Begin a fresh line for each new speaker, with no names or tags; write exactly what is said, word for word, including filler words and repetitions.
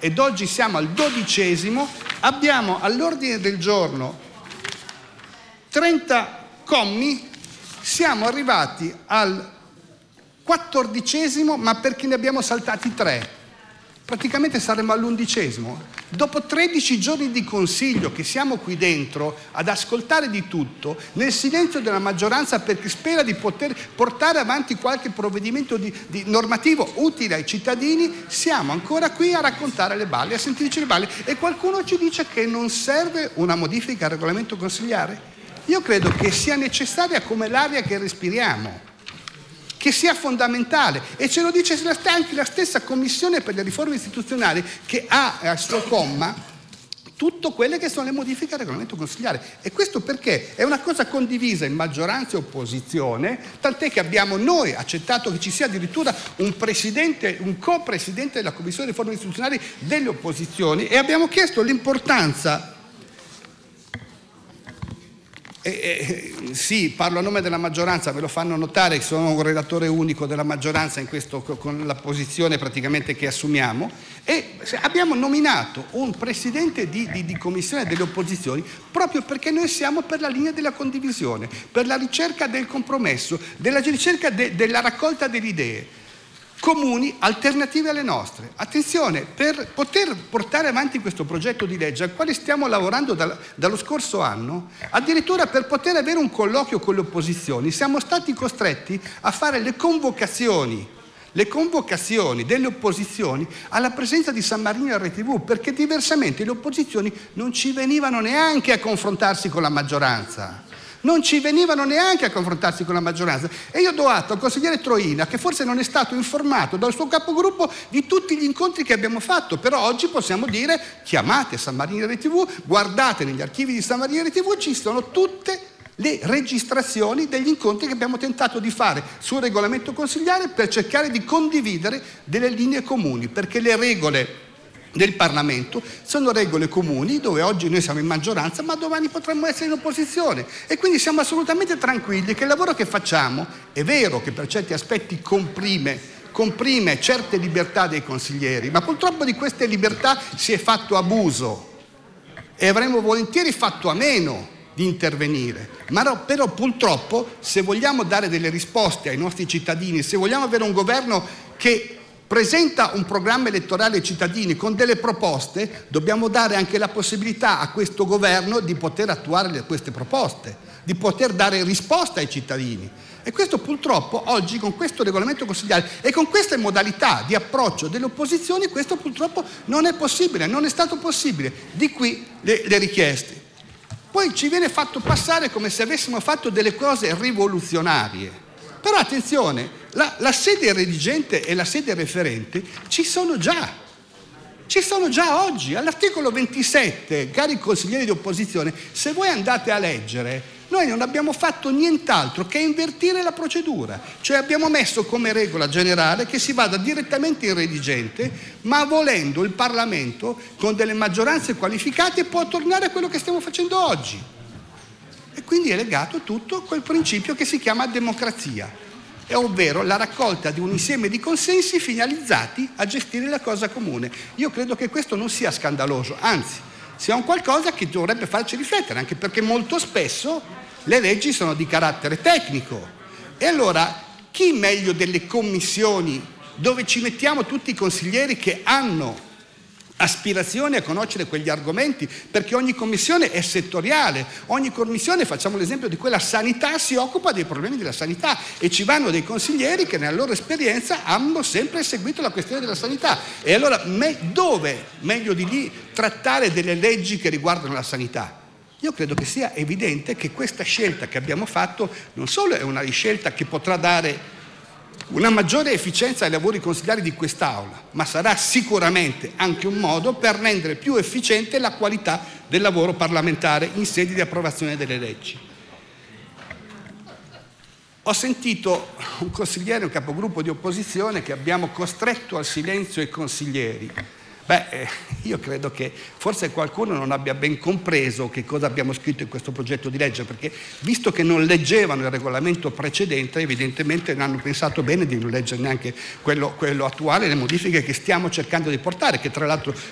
ed oggi siamo al dodicesimo, abbiamo all'ordine del giorno trenta commi, siamo arrivati al quattordicesimo, ma perché ne abbiamo saltati tre. Praticamente saremo all'undicesimo. Dopo tredici giorni di consiglio che siamo qui dentro ad ascoltare di tutto, nel silenzio della maggioranza perché spera di poter portare avanti qualche provvedimento di, di normativo utile ai cittadini, siamo ancora qui a raccontare le balle, a sentirci le balle, e qualcuno ci dice che non serve una modifica al regolamento consigliare. Io credo che sia necessaria come l'aria che respiriamo, che sia fondamentale, e ce lo dice anche la stessa Commissione per le riforme istituzionali, che ha al suo comma tutte quelle che sono le modifiche al regolamento consigliare. E questo perché è una cosa condivisa in maggioranza e opposizione, tant'è che abbiamo noi accettato che ci sia addirittura un presidente, un co-presidente della Commissione delle riforme istituzionali delle opposizioni, e abbiamo chiesto l'importanza. Eh, eh, sì, parlo a nome della maggioranza, ve lo fanno notare, sono un relatore unico della maggioranza in questo, con la posizione praticamente che assumiamo, e abbiamo nominato un presidente di, di, di commissione delle opposizioni proprio perché noi siamo per la linea della condivisione, per la ricerca del compromesso, della ricerca de, della raccolta delle idee comuni, alternative alle nostre. Attenzione, per poter portare avanti questo progetto di legge al quale stiamo lavorando dal, dallo scorso anno, addirittura per poter avere un colloquio con le opposizioni, siamo stati costretti a fare le convocazioni, le convocazioni delle opposizioni alla presenza di San Marino R T V, perché diversamente le opposizioni non ci venivano neanche a confrontarsi con la maggioranza. Non ci venivano neanche a confrontarsi con la maggioranza. E io do atto al consigliere Troina che forse non è stato informato dal suo capogruppo di tutti gli incontri che abbiamo fatto, però oggi possiamo dire: chiamate San Marino R T V, guardate negli archivi di San Marino R T V, ci sono tutte le registrazioni degli incontri che abbiamo tentato di fare sul regolamento consigliare per cercare di condividere delle linee comuni, perché le regole del Parlamento sono regole comuni, dove oggi noi siamo in maggioranza ma domani potremmo essere in opposizione, e quindi siamo assolutamente tranquilli che il lavoro che facciamo è vero che per certi aspetti comprime comprime certe libertà dei consiglieri, ma purtroppo di queste libertà si è fatto abuso e avremmo volentieri fatto a meno di intervenire, ma no, però purtroppo se vogliamo dare delle risposte ai nostri cittadini, se vogliamo avere un governo che presenta un programma elettorale ai cittadini con delle proposte, dobbiamo dare anche la possibilità a questo governo di poter attuare le, queste proposte, di poter dare risposta ai cittadini. E questo purtroppo oggi con questo regolamento consigliare e con queste modalità di approccio delle opposizioni, questo purtroppo non è possibile, non è stato possibile. Di qui le, le richieste. Poi ci viene fatto passare come se avessimo fatto delle cose rivoluzionarie. Però attenzione, la, la sede redigente e la sede referente ci sono già, ci sono già oggi. All'articolo ventisette, cari consiglieri di opposizione, se voi andate a leggere, noi non abbiamo fatto nient'altro che invertire la procedura, cioè abbiamo messo come regola generale che si vada direttamente in redigente, ma volendo il Parlamento con delle maggioranze qualificate può tornare a quello che stiamo facendo oggi. E quindi è legato tutto a quel principio che si chiama democrazia, ovvero la raccolta di un insieme di consensi finalizzati a gestire la cosa comune. Io credo che questo non sia scandaloso, anzi, sia un qualcosa che dovrebbe farci riflettere, anche perché molto spesso le leggi sono di carattere tecnico. E allora, chi meglio delle commissioni dove ci mettiamo tutti i consiglieri che hanno aspirazione a conoscere quegli argomenti, perché ogni commissione è settoriale, ogni commissione, facciamo l'esempio di quella sanità, si occupa dei problemi della sanità e ci vanno dei consiglieri che nella loro esperienza hanno sempre seguito la questione della sanità. E allora me, dove meglio di lì trattare delle leggi che riguardano la sanità? Io credo che sia evidente che questa scelta che abbiamo fatto non solo è una scelta che potrà dare una maggiore efficienza ai lavori consigliari di quest'Aula, ma sarà sicuramente anche un modo per rendere più efficiente la qualità del lavoro parlamentare in sede di approvazione delle leggi. Ho sentito un consigliere, un capogruppo di opposizione, che abbiamo costretto al silenzio i consiglieri. Beh, eh, io credo che forse qualcuno non abbia ben compreso che cosa abbiamo scritto in questo progetto di legge, perché visto che non leggevano il regolamento precedente, evidentemente non hanno pensato bene di non leggere neanche quello, quello attuale, le modifiche che stiamo cercando di portare, che tra l'altro